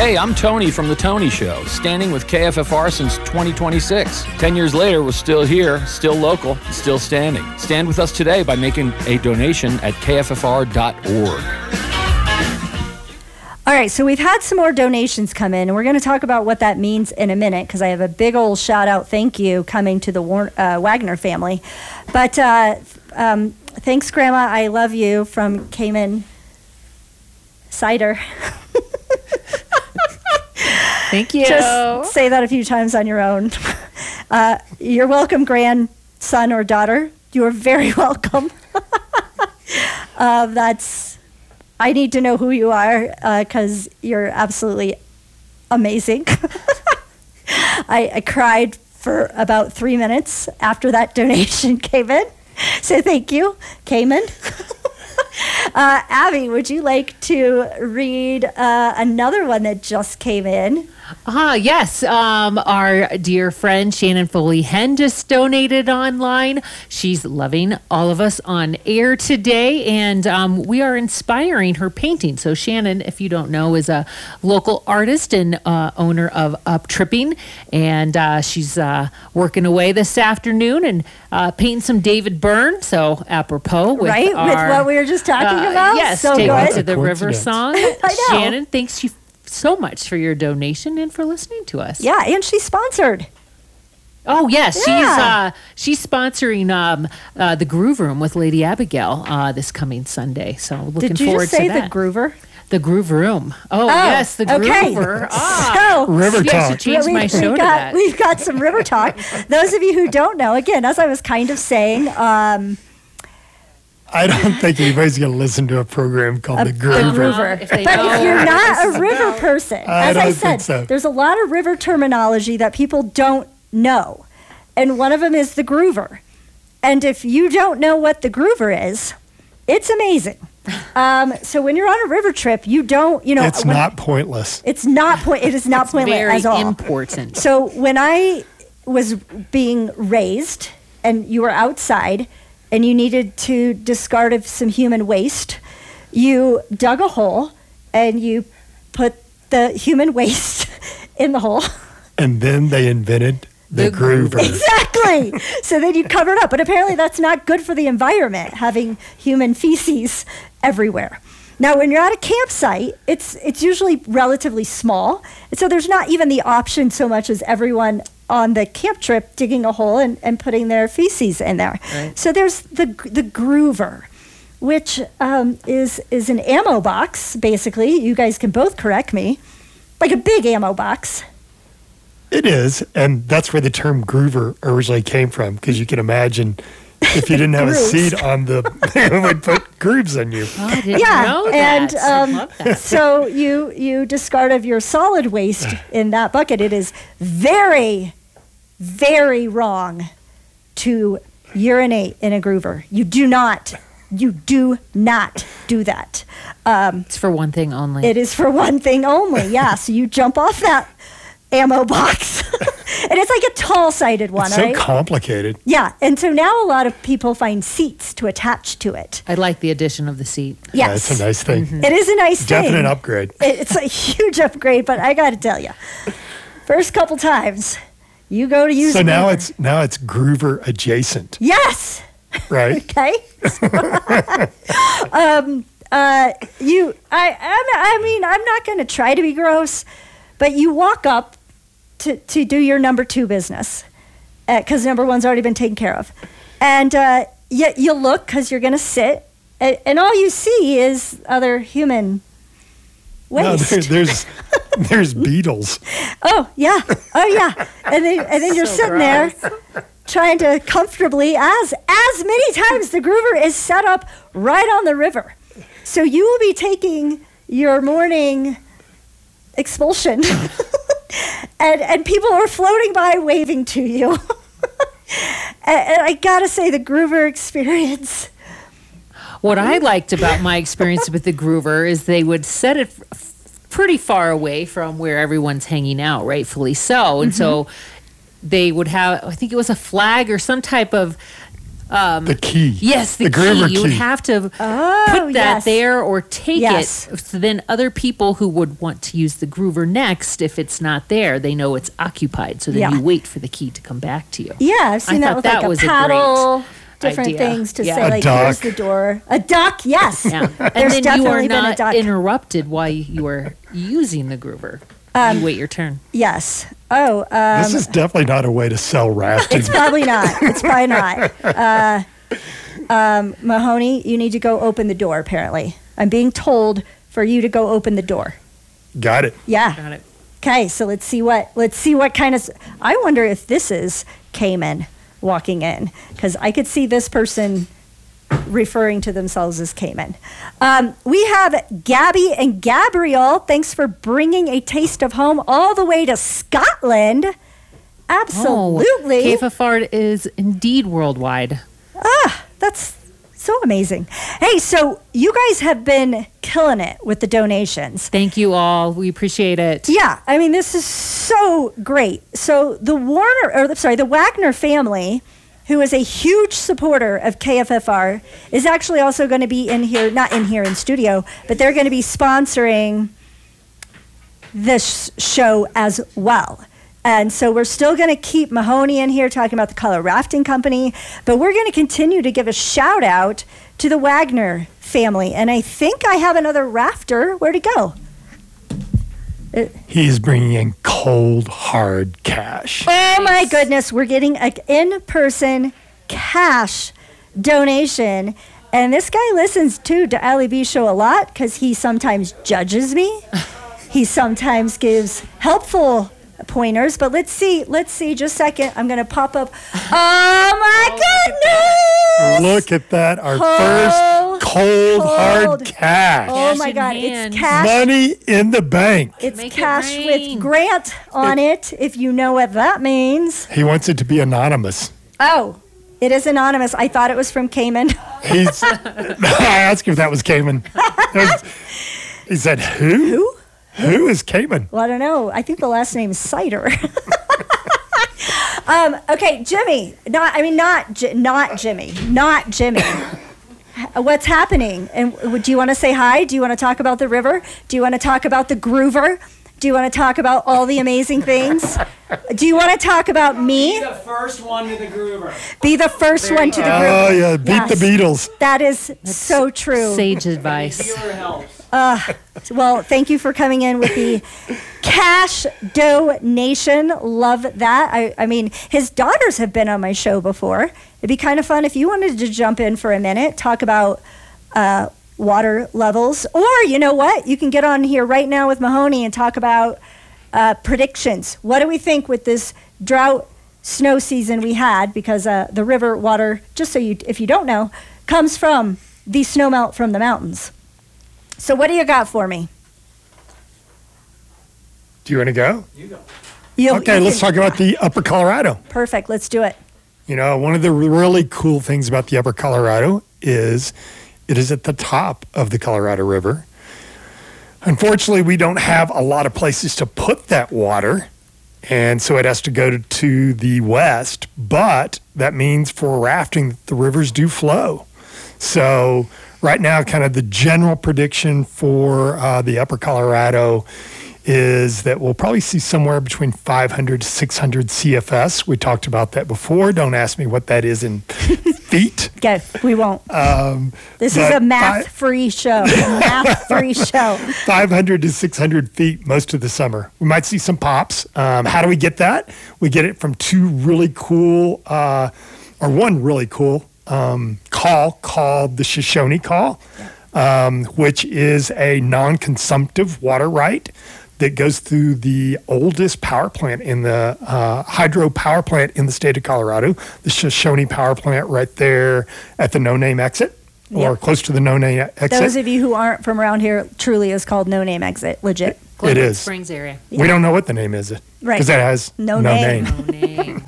Hey, I'm Tony from The Tony Show, standing with KFFR since 2026. 10 years later, we're still here, still local, still standing. Stand with us today by making a donation at kffr.org. All right, so we've had some more donations come in, and we're going to talk about what that means in a minute, because I have a big old shout-out thank you coming to the Wagner family. But thanks, Grandma, I love you, from Cayman Cider. Thank you. Just say that a few times on your own. You're welcome, grandson or daughter. You are very welcome. I need to know who you are, because you're absolutely amazing. I cried for about 3 minutes after that donation came in. So thank you, Cayman. Abby, would you like to read another one that just came in? Yes. Our dear friend Shannon Foley Hen just donated online. She's loving all of us on air today, and we are inspiring her painting. So Shannon, if you don't know, is a local artist and owner of Up Tripping, and she's working away this afternoon and painting some David Byrne. So apropos with with what we were just talking about. Yes, so take good. it to the river song. I know. Shannon, thanks you so much for your donation and for listening to us. Yeah, and she's sponsored. Oh yes, Yeah. she's sponsoring the Groove Room with Lady Abigail this coming Sunday. So looking Did you forward just say to the that. Groover? The Groove Room. Oh yes, the okay. Groover. So River Maybe I should Talk. change my show to that. We've got some river talk. Those of you who don't know, again, as I was kind of saying, I don't think anybody's going to listen to a program called The Groover. Groover. If they But know if you're what not this a is river about. person, I as I don't said, think so. there's a lot of river terminology that people don't know. And one of them is the groover. And if you don't know what the groover is, it's amazing. So when you're on a river trip, you don't, It's not pointless. It is not pointless Very at all. important. So when I was being raised and you were outside and you needed to discard of some human waste, you dug a hole and you put the human waste in the hole. And then they invented the Groover. Exactly. So then you cover it up. But apparently that's not good for the environment, having human feces everywhere. Now, when you're at a campsite, it's usually relatively small. And so there's not even the option so much as everyone on the camp trip digging a hole and putting their feces in there. Right. So there's the groover, which is an ammo box, basically. You guys can both correct me. Like a big ammo box. It is, and that's where the term groover originally came from, because you can imagine if you didn't have a Grooves. seat on the, it would put grooves on you. Oh, I didn't Yeah, know and that. I love that. so you discard of your solid waste in that bucket. It is very, very wrong to urinate in a groover. You do not do that. It's for one thing only. It is for one thing only. Yeah, so you jump off that ammo box, and it's like a tall-sided one, It's so right? complicated. Yeah, and so now a lot of people find seats to attach to it. I like the addition of the seat. Yes, Yeah, it's a nice thing. It is a nice thing. Definite upgrade. It's a huge upgrade, but I got to tell you, first couple times you go to use. So now Groover. it's Groover adjacent, Yes. right? Okay. I'm not going to try to be gross, but you walk up to do your number two business because number one's already been taken care of, and you look because you're going to sit, and all you see is other human No, waste. there's beetles. Oh yeah, and then you're So sitting there trying to comfortably, as many times the groover is set up right on the river, so you will be taking your morning expulsion, and people are floating by waving to you, and I gotta say the groover experience. What I liked about my experience with the groover is they would set it pretty far away from where everyone's hanging out, rightfully so. And so they would have, I think it was a flag or some type of the key. Yes, the Groover key. You would key. have to put that yes. there or take Yes. it. So then other people who would want to use the groover next, if it's not there, they know it's occupied. So then Yeah. you wait for the key to come back to you. Yeah, I've seen I that thought with that like a was a paddle, great different idea. things to Yeah. say, A like, duck. here's the door. A duck, yes. Yeah. And There's then you are definitely been a not duck. interrupted while you are using the groover. You wait your turn. Yes. Oh, This is definitely not a way to sell rafting. it's probably not. It's probably not. Mahoney, you need to go open the door, apparently. I'm being told for you to go open the door. Got it. Yeah. Got it. Okay, so let's see what kind of. I wonder if this is Cayman walking in, because I could see this person referring to themselves as Cayman. We have Gabby and Gabrielle. Thanks for bringing a taste of home all the way to Scotland. Absolutely. KFFR is indeed worldwide. That's so amazing. Hey, so you guys have been killing it with the donations. Thank you all. We appreciate it. Yeah, I mean, this is so great. So the Wagner family, who is a huge supporter of KFFR, is actually also going to be in here, not in here in studio, but they're going to be sponsoring this show as well. And so we're still going to keep Mahoney in here talking about the Color Rafting Company, but we're going to continue to give a shout out to the Wagner family. And I think I have another rafter. Where'd he go? He's bringing in cold, hard cash. Oh my goodness, we're getting an in-person cash donation. And this guy listens to Ali B Show a lot because he sometimes judges me. He sometimes gives helpful pointers, but let's see just a second. I'm gonna pop up. Oh my goodness! Look at that. Our Cold, first cold, hard cold. cash. Oh Cash my in God, hand. it's cash. Money in the bank. It's Make it cash rain. with Grant on it, if you know what that means. He wants it to be anonymous. Oh, it is anonymous. I thought it was from Cayman. He's. I asked him if that was Cayman. He said, "Who? Who? Who is Cayman?" Well, I don't know. I think the last name is Cider. Okay, Jimmy. Not Jimmy. What's happening? And do you want to say hi? Do you want to talk about the river? Do you want to talk about the groover? Do you want to talk about all the amazing things? Do you want to talk about me? Be the first one to the groover. Be the first one to the groover. Oh yeah, beat the Beatles. That is so true. Sage advice. Dealer helps. Well, thank you for coming in with the cash donation. Love that. I mean, his daughters have been on my show before. It'd be kind of fun if you wanted to jump in for a minute, talk about water levels. Or, you know what? You can get on here right now with Mahoney and talk about predictions. What do we think with this drought snow season we had? Because the river water, just so if you don't know, comes from the snowmelt from the mountains. So what do you got for me? Do you want to go? You go. Okay, let's talk about the Upper Colorado. Perfect. Let's do it. You know, one of the really cool things about the Upper Colorado is it is at the top of the Colorado River. Unfortunately, we don't have a lot of places to put that water, and so it has to go to the west, but that means for rafting, the rivers do flow. So right now, kind of the general prediction for the Upper Colorado is that we'll probably see somewhere between 500 to 600 CFS. We talked about that before. Don't ask me what that is in feet. Okay, we won't. This is but a math-free show. 500 to 600 feet most of the summer. We might see some pops. How do we get that? We get it from one really cool call called the Shoshone Call, which is a non-consumptive water right that goes through the oldest power plant in the hydro power plant in the state of Colorado, the Shoshone Power Plant right there at the No Name exit or close to the No Name exit. Those of you who aren't from around here, truly is called No Name Exit. Legit. It is. Springs area. We don't know what the name is. Right. Because that has No no name. name. No name.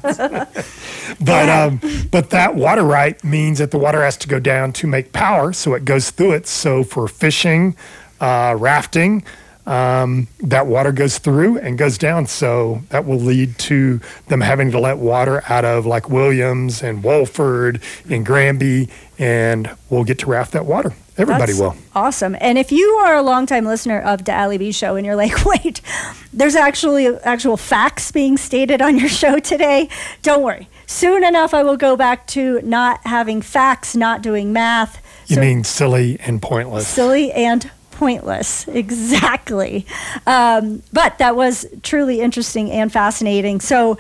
But that water right means that the water has to go down to make power, so it goes through it. So for fishing, rafting, that water goes through and goes down. So that will lead to them having to let water out of like Williams and Wolford and Granby, and we'll get to raft that water. Everybody That's will. Awesome. And if you are a longtime listener of the Allie B Show and you're like, wait, there's actually actual facts being stated on your show today, don't worry. Soon enough, I will go back to not having facts, not doing math. You mean silly and pointless. Silly and pointless. Exactly. But that was truly interesting and fascinating. So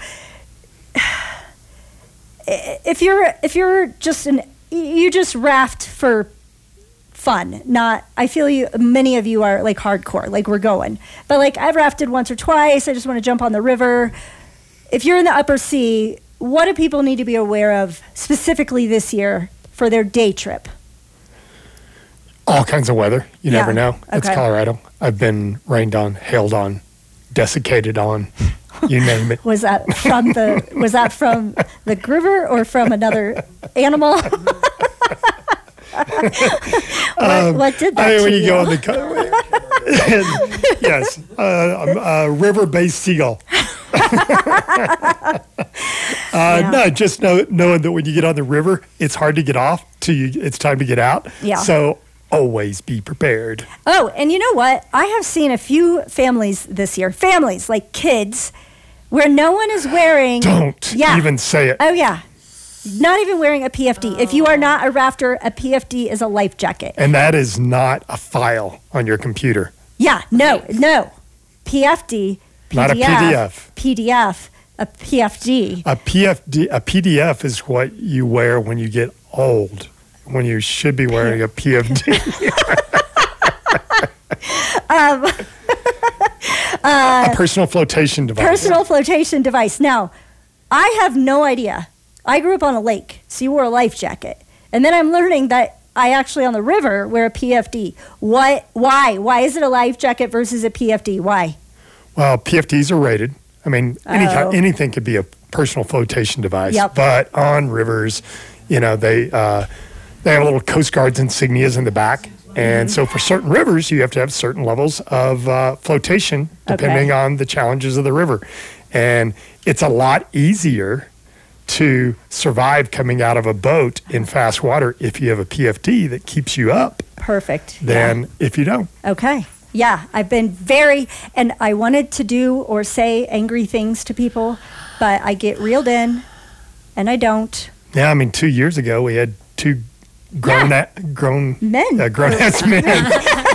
if you're just you just raft for fun, not, I feel many of you are like hardcore, like we're going, but like I've rafted once or twice. I just want to jump on the river. If you're in the upper sea, what do people need to be aware of specifically this year for their day trip? All kinds of weather. You never Yeah. know. It's Okay. Colorado. I've been rained on, hailed on, desiccated on, you name it. Was that from the Groover or from another animal? What did that to When you you? go on the yes, a river-based seagull. No, just knowing that when you get on the river, it's hard to get off till it's time to get out. Yeah. So always be prepared. Oh, and you know what? I have seen a few families this year, families like kids, where no one is wearing. Don't even say it. Oh, yeah. Not even wearing a PFD. If you are not a rafter, a PFD is a life jacket. And that is not a file on your computer. Yeah, no. PFD, PDF, Not a PDF. PDF, a PFD. A PDF is what you wear when you get old, when you should be wearing a PFD. A personal flotation device. Personal flotation device. Now, I have no idea. I grew up on a lake, so you wore a life jacket. And then I'm learning that I actually on the river wear a PFD. Why? Why is it a life jacket versus a PFD? Why? Well, PFDs are rated. I mean, Oh. anything could be a personal flotation device. Yep. But on rivers, they have little Coast Guard's insignias in the back. And so for certain rivers, you have to have certain levels of flotation depending on the challenges of the river. And it's a lot easier to survive coming out of a boat in fast water if you have a PFD that keeps you up Perfect. than if you don't. Okay. Yeah, I've been and I wanted to do or say angry things to people, but I get reeled in and I don't. Yeah, I mean, 2 years ago, we had two grown Men. grown-ass men.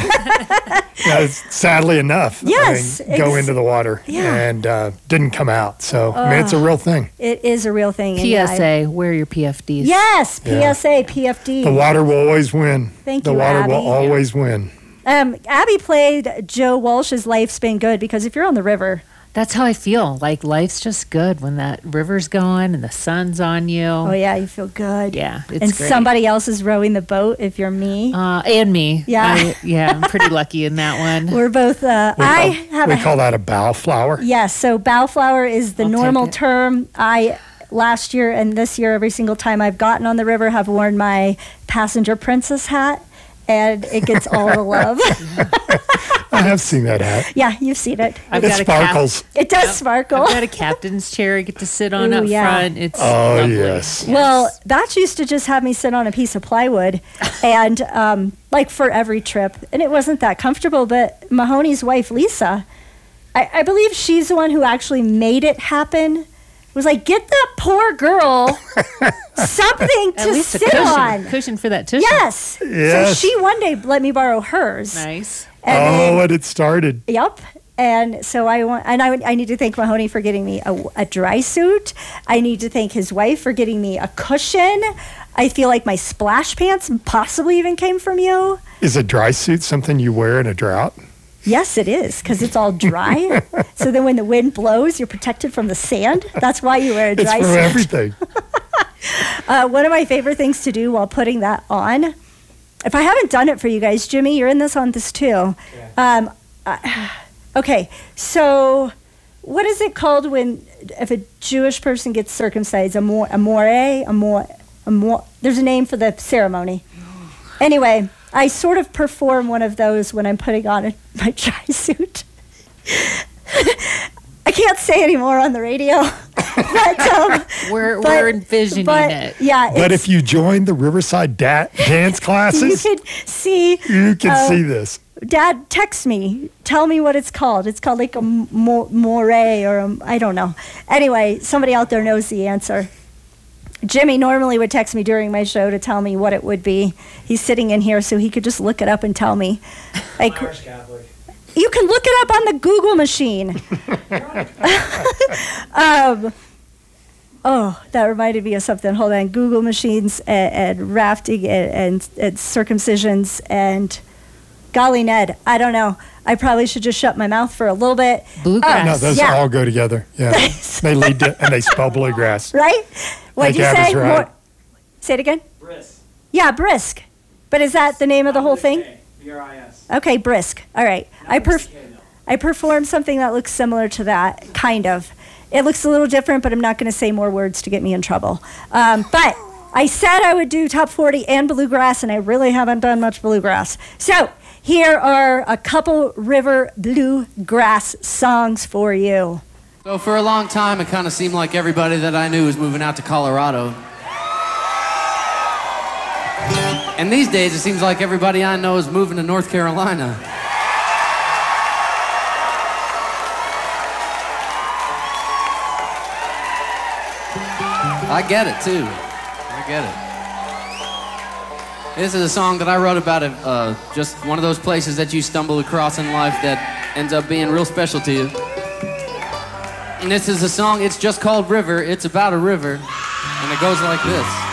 Sadly enough, Yes, go into the water and didn't come out. So, I mean, it's a real thing. It is a real thing. and PSA, wear your PFDs. Yes, Yeah. PSA, PFD. The water will always win. Thank the you, water Abby. will always win. Abby played Joe Walsh's Life's Been Good because if you're on the river, That's how I feel. Like life's just good when that river's going and the sun's on you. oh yeah, you feel good. Yeah, it's and great. somebody else is rowing the boat if you're me. And me. Yeah. I'm pretty lucky in that one. We're both, We call that a bow flower. Yes, so bow flower is the I'll take normal it. term. I last year and this year, every single time I've gotten on the river, have worn my passenger princess hat, and it gets all the love. I have seen that hat. Yeah, you've seen it. I've It got sparkles. It does sparkle. I've got a captain's chair I get to sit on Ooh, up yeah. front. It's Oh, lovely. yes. Well, that used to just have me sit on a piece of plywood, and like for every trip, and it wasn't that comfortable. But Mahoney's wife, Lisa, I believe she's the one who actually made it happen. Was like, get that poor girl something At to least a sit on. cushion for that cushion. Yes. Yes. So she one day let me borrow hers. Nice. And then- And it started. Yep. And so I need to thank Mahoney for getting me a dry suit. I need to thank his wife for getting me a cushion. I feel like my splash pants possibly even came from you. Is a dry suit something you wear in a drought? Yes, it is, because it's all dry. So then when the wind blows, you're protected from the sand. That's why you wear a It's dry for suit. everything. One of my favorite things to do while putting that on, if I haven't done it for you guys, Jimmy, you're in this on this too. Okay, so what is it called if a Jewish person gets circumcised? There's a name for the ceremony. Anyway, I sort of perform one of those when I'm putting on my tri-suit. I can't say any more on the radio. But, we're envisioning it. Yeah. But if you join the Riverside dance classes, you can see this. Dad, text me. Tell me what it's called. It's called like a moire or I don't know. Anyway, somebody out there knows the answer. Jimmy normally would text me during my show to tell me what it would be. He's sitting in here, so he could just look it up and tell me. Like, Irish Catholic. you can look it up on the Google machine. Oh, that reminded me of something. Hold on. Google machines and rafting and circumcisions and golly, Ned, I don't know. I probably should just shut my mouth for a little bit. Bluegrass. No, those all go together. Yeah, they lead to, and they spell bluegrass. Right? What'd you say? Right. Say it again? Brisk. Yeah, brisk. But is that the name of the whole thing? B-R-I-S. Okay, brisk. All right. I performed something that looks similar to that, kind of. It looks a little different, but I'm not going to say more words to get me in trouble. But I said I would do top 40 and bluegrass, and I really haven't done much bluegrass. So here are a couple river bluegrass songs for you. So for a long time, it kind of seemed like everybody that I knew was moving out to Colorado. And these days, it seems like everybody I know is moving to North Carolina. I get it, too. I get it. This is a song that I wrote about just one of those places that you stumble across in life that ends up being real special to you. And this is a song, it's just called River. It's about a river, and it goes like this.